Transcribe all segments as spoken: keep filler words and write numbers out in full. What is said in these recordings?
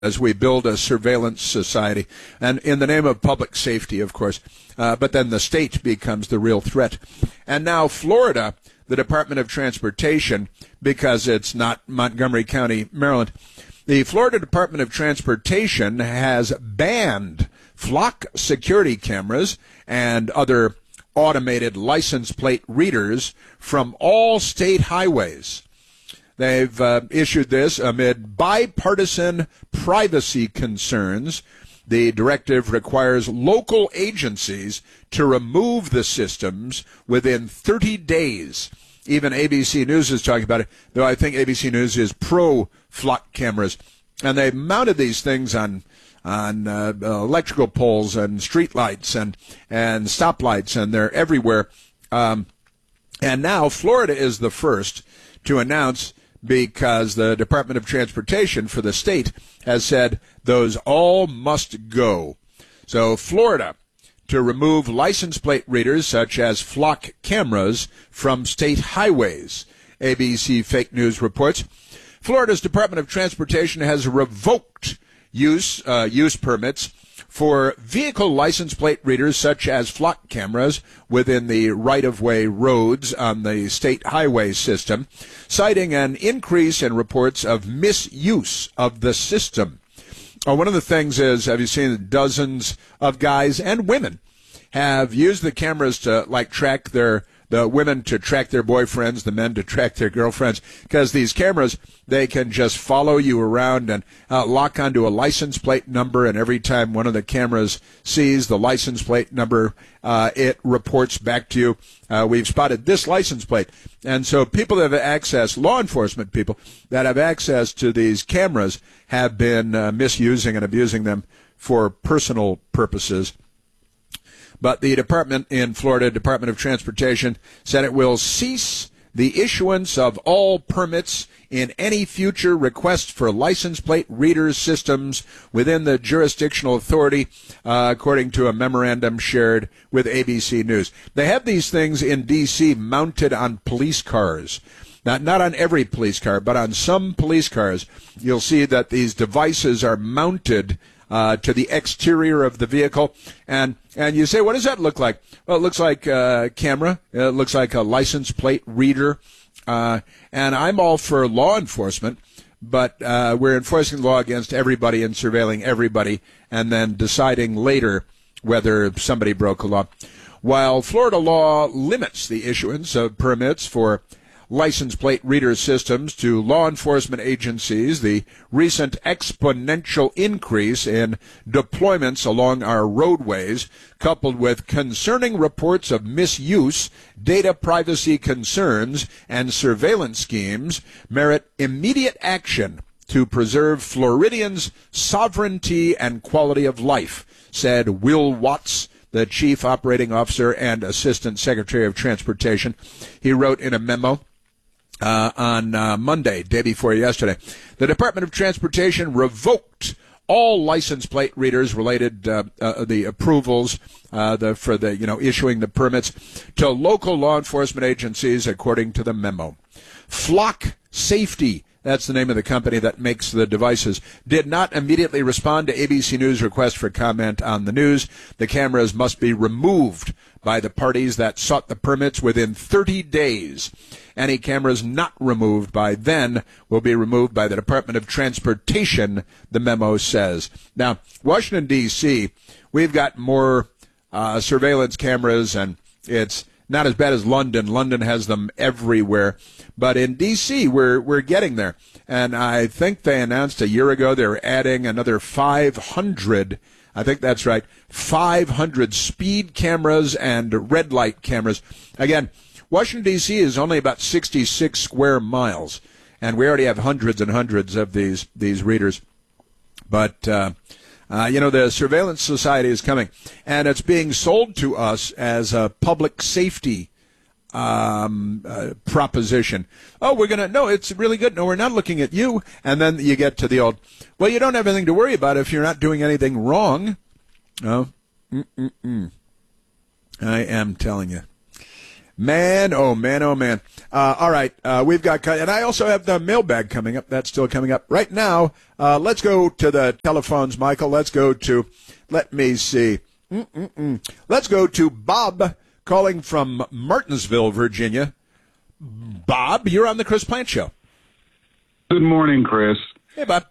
as we build a surveillance society, and in the name of public safety, of course. Uh, but then the state becomes the real threat. And now Florida, the Department of Transportation, because it's not Montgomery County, Maryland, the Florida Department of Transportation has banned flock security cameras and other automated license plate readers from all state highways. They've uh, issued this amid bipartisan privacy concerns. The directive requires local agencies to remove the systems within thirty days. Even A B C News is talking about it, though I think A B C News is pro-flock cameras. And they mounted these things on on uh, electrical poles and streetlights and, and stoplights, and they're everywhere. Um, and now Florida is the first to announce, because the Department of Transportation for the state has said those all must go. So Florida to remove license plate readers such as flock cameras from state highways. A B C Fake News reports Florida's Department of Transportation has revoked use uh, use permits for vehicle license plate readers such as flock cameras within the right-of-way roads on the state highway system, citing an increase in reports of misuse of the system. Oh, one of the things is, have you seen dozens of guys and women have used the cameras to, like, track their the women to track their boyfriends, the men to track their girlfriends, because these cameras, they can just follow you around and uh, lock onto a license plate number, and every time one of the cameras sees the license plate number, uh, it reports back to you, uh, we've spotted this license plate. And so people that have access, law enforcement people that have access to these cameras have been uh, misusing and abusing them for personal purposes. But the department in Florida, Department of Transportation, said it will cease the issuance of all permits in any future request for license plate reader systems within the jurisdictional authority, uh, according to a memorandum shared with A B C News. They have these things in D C mounted on police cars. Not, not on every police car, but on some police cars, you'll see that these devices are mounted Uh, to the exterior of the vehicle, and and you say, what does that look like? Well, it looks like a camera. It looks like a license plate reader, uh, and I'm all for law enforcement, but uh, we're enforcing the law against everybody and surveilling everybody, and then deciding later whether somebody broke a law. While Florida law limits the issuance of permits for license plate reader systems to law enforcement agencies, the recent exponential increase in deployments along our roadways, coupled with concerning reports of misuse, data privacy concerns, and surveillance schemes, merit immediate action to preserve Floridians' sovereignty and quality of life, said Will Watts, the Chief Operating Officer and Assistant Secretary of Transportation. He wrote in a memo Uh, on uh, Monday, day before yesterday, the Department of Transportation revoked all license plate readers related uh, uh, the approvals uh, the, for the you know issuing the permits to local law enforcement agencies, according to the memo. Flock Safety, that's the name of the company that makes the devices, did not immediately respond to A B C News' request for comment on the news. The cameras must be removed by the parties that sought the permits within thirty days. Any cameras not removed by then will be removed by the Department of Transportation, the memo says. Now, Washington, D C, we've got more uh, surveillance cameras, and it's not as bad as London. London has them everywhere. But in D C, we're we're getting there. And I think they announced a year ago they're adding another five hundred, I think that's right, five hundred speed cameras and red light cameras. Again, Washington, D C is only about sixty-six square miles, and we already have hundreds and hundreds of these these readers. But, uh, uh, you know, the surveillance society is coming, and it's being sold to us as a public safety um, uh, proposition. Oh, we're going to, no, it's really good. No, we're not looking at you. And then you get to the old, well, you don't have anything to worry about if you're not doing anything wrong. No, mm-mm-mm. I am telling you. Man, oh man, oh man. Uh, all right, uh, we've got, and I also have the mailbag coming up. That's still coming up right now. Uh, let's go to the telephones, Michael. Let's go to, let me see. Mm-mm-mm. Let's go to Bob calling from Martinsville, Virginia. Bob, you're on the Chris Plante Show. Good morning, Chris. Hey, Bob.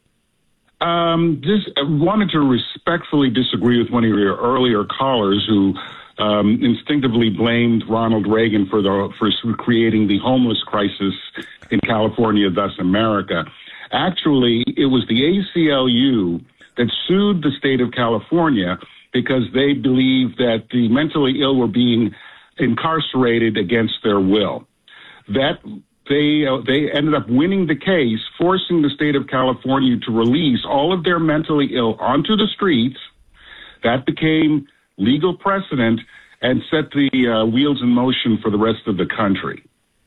Um, just I wanted to respectfully disagree with one of your earlier callers who um, instinctively blamed Ronald Reagan for the for creating the homeless crisis in California, thus America. Actually, it was the A C L U that sued the state of California because they believed that the mentally ill were being incarcerated against their will. That they uh, they ended up winning the case, forcing the state of California to release all of their mentally ill onto the streets. That became legal precedent and set the uh, wheels in motion for the rest of the country.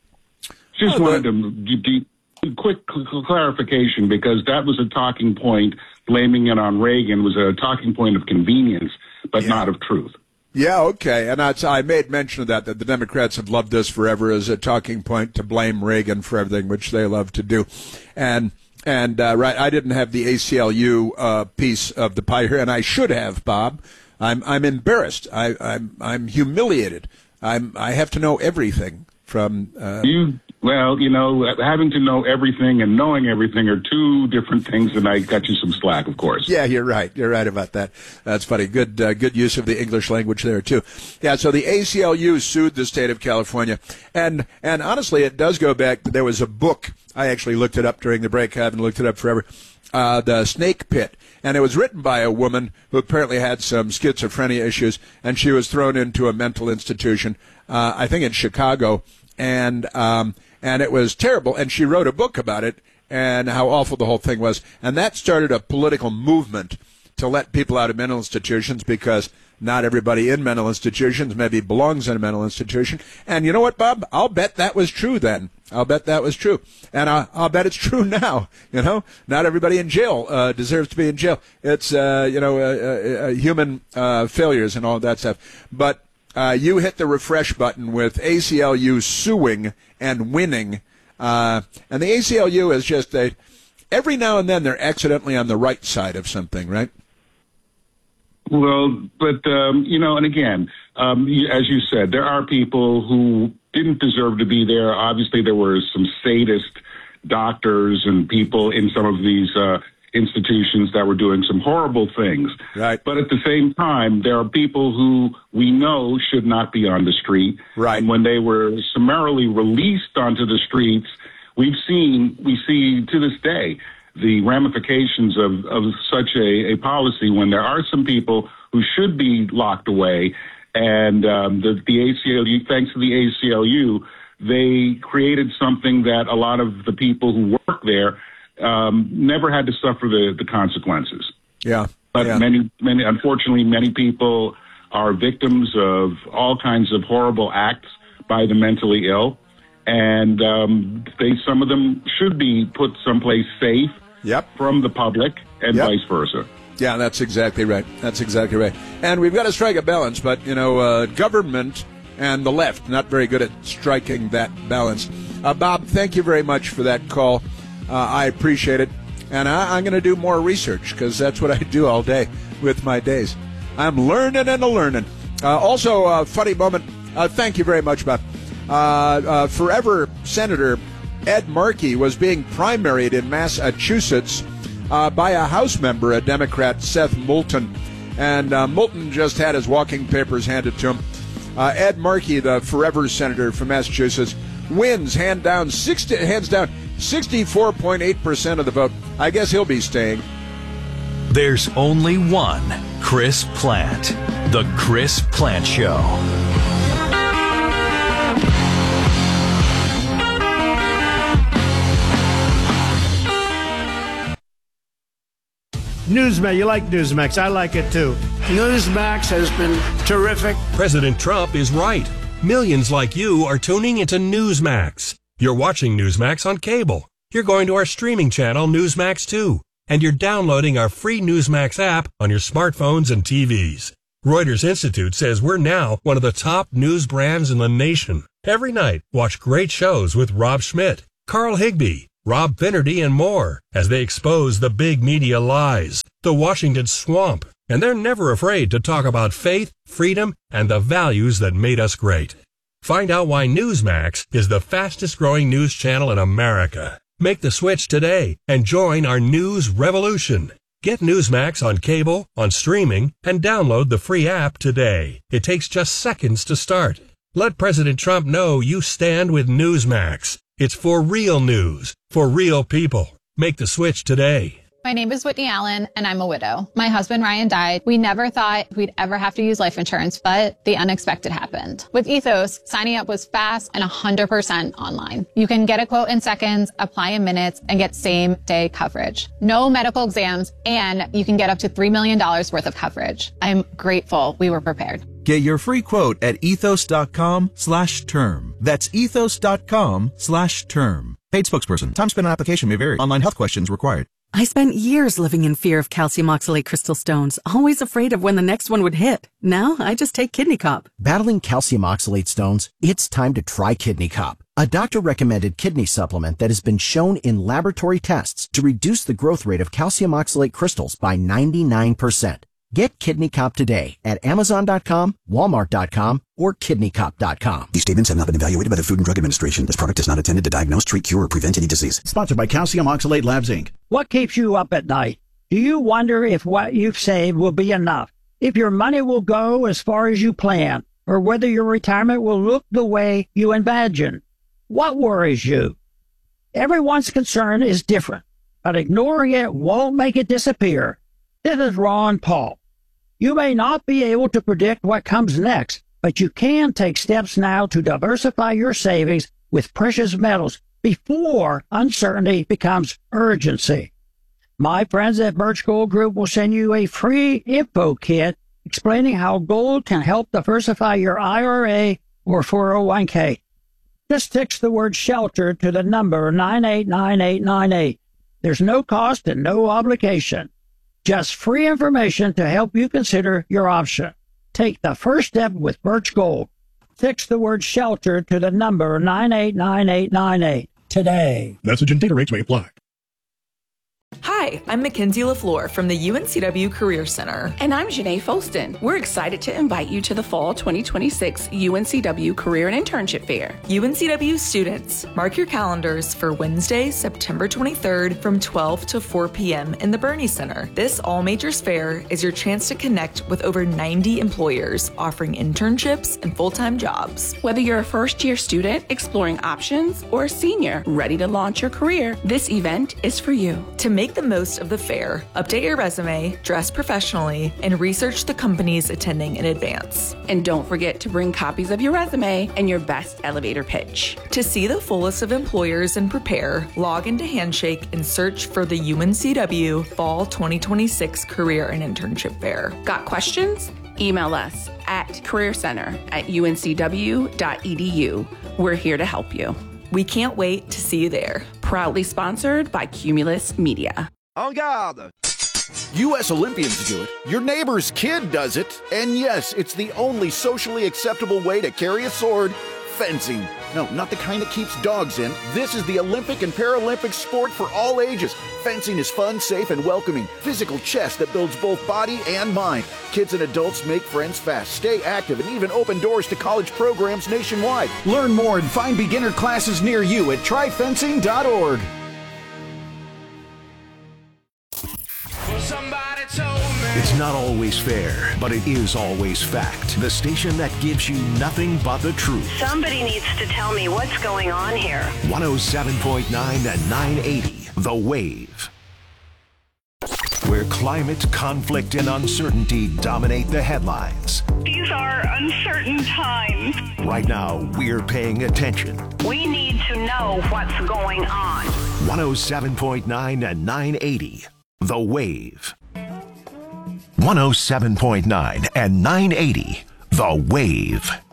Just oh, wanted to do quick cl- clarification because that was a talking point. Blaming it on Reagan was a talking point of convenience, but yeah. not of truth. Yeah, okay. And I, I made mention of that, that the Democrats have loved this forever as a talking point to blame Reagan for everything, which they love to do. And, and uh, right, I didn't have the A C L U uh, piece of the pie here, and I should have, Bob. I'm I'm embarrassed. I, I'm I'm humiliated. I'm I have to know everything from. Uh, you well, you know, having to know everything and knowing everything are two different things, and I got you some slack, of course. Yeah, you're right. You're right about that. That's funny. Good uh, good use of the English language there too. Yeah. So the A C L U sued the state of California, and and honestly, it does go back. There was a book. I actually looked it up during the break. I haven't looked it up forever. Uh, the Snake Pit. And it was written by a woman who apparently had some schizophrenia issues, and she was thrown into a mental institution, uh, I think in Chicago, and um, and it was terrible. And she wrote a book about it and how awful the whole thing was. And that started a political movement to let people out of mental institutions because not everybody in mental institutions maybe belongs in a mental institution. And you know what, Bob? I'll bet that was true then. I'll bet that was true. And I, I'll bet it's true now. You know, not everybody in jail uh, deserves to be in jail. It's, uh, you know, uh, uh, human uh, failures and all that stuff. But uh, you hit the refresh button with A C L U suing and winning. Uh, and the A C L U is just a, every now and then they're accidentally on the right side of something, right? Well, but, um, you know, and again, um, as you said, there are people who didn't deserve to be there. Obviously, there were some sadist doctors and people in some of these uh, institutions that were doing some horrible things. Right. But at the same time, there are people who we know should not be on the street. Right. And when they were summarily released onto the streets, we've seen, we see to this day, the ramifications of, of such a, a policy when there are some people who should be locked away. And um, the, the A C L U, thanks to the A C L U, they created something that a lot of the people who work there um, never had to suffer the, the consequences. Yeah. But yeah. many, many, unfortunately, many people are victims of all kinds of horrible acts by the mentally ill. And um, they, some of them should be put someplace safe yep. from the public and yep. vice versa. Yeah, that's exactly right. That's exactly right. And we've got to strike a balance, but, you know, uh, government and the left, not very good at striking that balance. Uh, Bob, thank you very much for that call. Uh, I appreciate it. And I, I'm going to do more research because that's what I do all day with my days. I'm learning and a-learning. Uh, also, a funny moment. Uh, thank you very much, Bob. Uh, uh, forever Senator Ed Markey was being primaried in Massachusetts uh, by a House member, a Democrat, Seth Moulton. And uh, Moulton just had his walking papers handed to him. Uh, Ed Markey, the forever senator from Massachusetts, wins hand down sixty, hands down sixty-four point eight percent of the vote. I guess he'll be staying. There's only one Chris Plante. The Chris Plante Show. Newsmax, you like Newsmax. I like it too. Newsmax has been terrific. President Trump is right. Millions like you are tuning into Newsmax. You're watching Newsmax on cable. You're going to our streaming channel, Newsmax two. And you're downloading our free Newsmax app on your smartphones and T Vs. Reuters Institute says we're now one of the top news brands in the nation. Every night, watch great shows with Rob Schmidt, Carl Higbie, Rob Finnerty, and more as they expose the big media lies, the Washington swamp, and they're never afraid to talk about faith, freedom, and the values that made us great. Find out why Newsmax is the fastest growing news channel in America. Make the switch today and join our news revolution. Get Newsmax on cable, on streaming, and download the free app today. It takes just seconds to start. Let President Trump know you stand with Newsmax. It's for real news, for real people. Make the switch today. My name is Whitney Allen, and I'm a widow. My husband, Ryan, died. We never thought we'd ever have to use life insurance, but the unexpected happened. With Ethos, signing up was fast and one hundred percent online. You can get a quote in seconds, apply in minutes, and get same-day coverage. No medical exams, and you can get up to three million dollars worth of coverage. I'm grateful we were prepared. Get your free quote at ethos.com slash term. That's ethos.com slash term. Paid spokesperson. Time spent on application may vary. Online health questions required. I spent years living in fear of calcium oxalate crystal stones, always afraid of when the next one would hit. Now I just take Kidney Cop. Battling calcium oxalate stones? It's time to try Kidney Cop, a doctor-recommended kidney supplement that has been shown in laboratory tests to reduce the growth rate of calcium oxalate crystals by ninety-nine percent. Get Kidney Cop today at amazon dot com, walmart dot com, or kidney cop dot com. These statements have not been evaluated by the Food and Drug Administration. This product is not intended to diagnose, treat, cure, or prevent any disease. Sponsored by Calcium Oxalate Labs, Incorporated. What keeps you up at night? Do you wonder if what you've saved will be enough? If your money will go as far as you plan? Or whether your retirement will look the way you imagine? What worries you? Everyone's concern is different, but ignoring it won't make it disappear. This is Ron Paul. You may not be able to predict what comes next, but you can take steps now to diversify your savings with precious metals before uncertainty becomes urgency. My friends at Birch Gold Group will send you a free info kit explaining how gold can help diversify your I R A or four oh one k. Just text the word SHELTER to the number nine eight nine eight nine eight. There's no cost and no obligation. Just free information to help you consider your option. Take the first step with Birch Gold. Text the word SHELTER to the number nine eight nine eight nine eight today. Message and data rates may apply. Hi, I'm Mackenzie LaFleur from the U N C W Career Center. And I'm Janae Folston. We're excited to invite you to the Fall twenty twenty-six U N C W Career and Internship Fair. U N C W students, mark your calendars for Wednesday, September twenty-third from twelve to four p.m. in the Bernie Center. This all-majors fair is your chance to connect with over ninety employers offering internships and full-time jobs. Whether you're a first-year student exploring options or a senior ready to launch your career, this event is for you. To make the most of the fair, update your resume, dress professionally, and research the companies attending in advance. And don't forget to bring copies of your resume and your best elevator pitch. To see the full list of employers and prepare, log into Handshake and search for the U N C W Fall twenty twenty-six Career and Internship Fair. Got questions? Email us at career center at u n c w dot e d u. We're here to help you. We can't wait to see you there. Proudly sponsored by Cumulus Media. En garde! U S Olympians do it, your neighbor's kid does it, and yes, it's the only socially acceptable way to carry a sword, fencing. No, not the kind that keeps dogs in. This is the Olympic and Paralympic sport for all ages. Fencing is fun, safe, and welcoming. Physical chess that builds both body and mind. Kids and adults make friends fast, stay active, and even open doors to college programs nationwide. Learn more and find beginner classes near you at try fencing dot org. It's not always fair, but it is always fact. The station that gives you nothing but the truth. Somebody needs to tell me what's going on here. one oh seven point nine and nine eighty, The Wave. Where climate, conflict, and uncertainty dominate the headlines. These are uncertain times. Right now, we're paying attention. We need to know what's going on. one oh seven point nine and nine eighty, The Wave. one oh seven point nine and nine eighty, The Wave.